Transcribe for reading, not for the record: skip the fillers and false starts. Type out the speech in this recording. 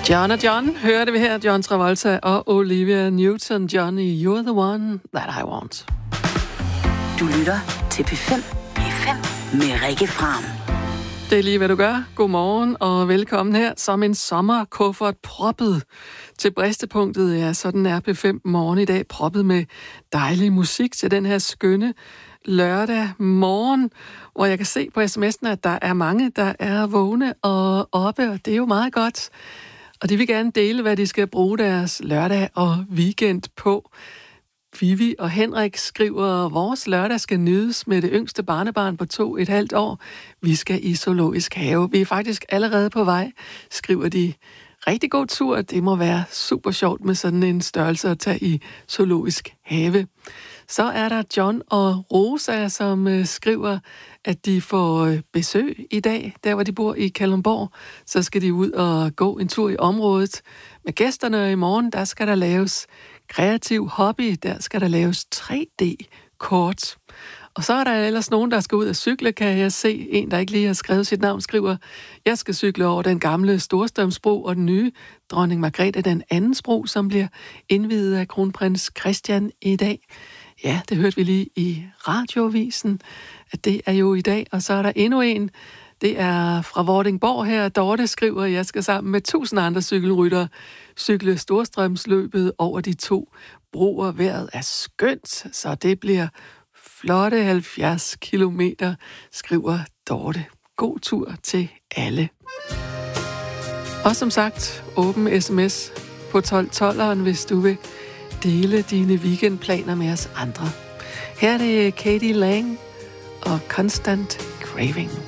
John og John, hørte vi her. John Travolta og Olivia Newton-John i You're the One That I Want. Du lytter til P5 med Rikke Fram. Det er lige, hvad du gør. Godmorgen og velkommen her som en sommerkuffert proppet til bristepunktet. Ja, sådan er P5 morgen i dag, proppet med dejlig musik til den her skønne lørdag morgen, hvor jeg kan se på sms'en, at der er mange, der er vågne og oppe, og det er jo meget godt. Og de vil gerne dele, hvad de skal bruge deres lørdag og weekend på. Vivi og Henrik skriver, vores lørdag skal nydes med det yngste barnebarn på 2,5 år. Vi skal i zoologisk have. Vi er faktisk allerede på vej, skriver de. Rigtig god tur. Det må være super sjovt med sådan en størrelse at tage i zoologisk have. Så er der John og Rosa, som skriver, at de får besøg i dag, der hvor de bor i Kalundborg. Så skal de ud og gå en tur i området med gæsterne, og i morgen der skal der laves kreativ hobby. Der skal der laves 3D-kort. Og så er der ellers nogen, der skal ud og cykle, kan jeg se. En, der ikke lige har skrevet sit navn, skriver, jeg skal cykle over den gamle Storstrømsbro og den nye Dronning Margrethe den andens bro, som bliver indviet af kronprins Christian i dag. Ja, det hørte vi lige i radioavisen, at det er jo i dag. Og så er der endnu en, det er fra Vordingborg her. Dorte skriver, at jeg skal sammen med 1000 andre cykelryttere cykle Storstrømsløbet over de 2 broer. Vejret er skønt, så det bliver flotte 70 kilometer, skriver Dorte. God tur til alle. Og som sagt, åben sms på 1212'eren, hvis du vil dele dine weekendplaner med os andre. Her er det Katie Lang og Constant Craving.